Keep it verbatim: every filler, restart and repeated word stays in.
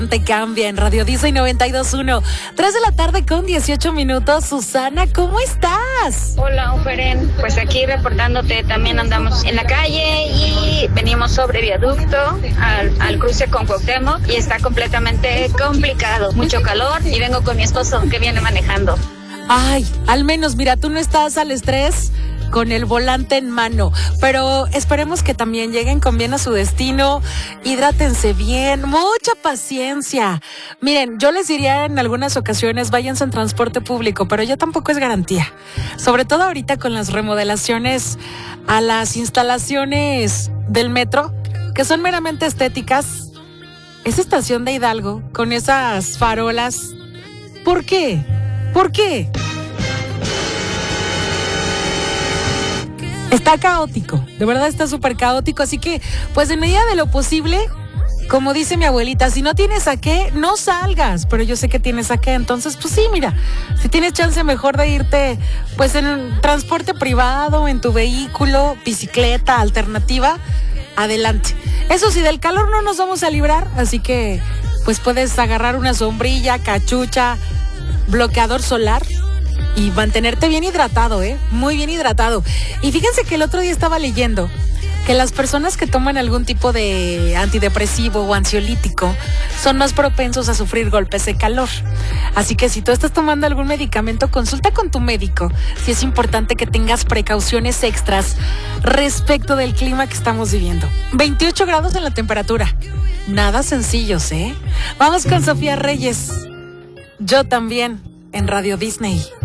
Te cambia en Radio Disney noventa y dos punto uno. tres de la tarde con dieciocho minutos. Susana, ¿cómo estás? Hola, Oferen. Pues aquí reportándote, también andamos en la calle y venimos sobre viaducto al, al cruce con Cuauhtémoc y está completamente complicado. Mucho calor y vengo con mi esposo que viene manejando. Ay, al menos, mira, tú no estás al estrés con el volante en mano, pero esperemos que también lleguen con bien a su destino, hidrátense bien, mucha paciencia. Miren, yo les diría en algunas ocasiones váyanse en transporte público, pero ya tampoco es garantía, sobre todo ahorita con las remodelaciones a las instalaciones del metro, que son meramente estéticas. Esa estación de Hidalgo, con esas farolas, ¿por qué? ¿Por qué? Está caótico, de verdad está súper caótico, así que, pues en medida de lo posible, como dice mi abuelita, si no tienes a qué, no salgas, pero yo sé que tienes a qué, entonces, pues sí, mira, si tienes chance mejor de irte, pues en transporte privado, en tu vehículo, bicicleta, alternativa, adelante. Eso sí, del calor no nos vamos a librar, así que, pues puedes agarrar una sombrilla, cachucha, bloqueador solar, y mantenerte bien hidratado, ¿eh? Muy bien hidratado. Y fíjense que el otro día estaba leyendo que las personas que toman algún tipo de antidepresivo o ansiolítico son más propensos a sufrir golpes de calor. Así que si tú estás tomando algún medicamento, consulta con tu médico. Si es importante que tengas precauciones extras respecto del clima que estamos viviendo. veintiocho grados en la temperatura. Nada sencillos, ¿eh? Vamos con Sofía Reyes. Yo también, en Radio Disney.